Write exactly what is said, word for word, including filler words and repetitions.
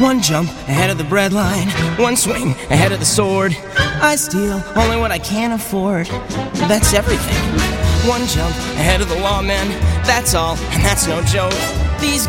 One jump ahead of the breadline, one swing ahead of the sword. I steal only what I can afford. That's everything. One jump ahead of the lawmen, that's all, and that's no joke. These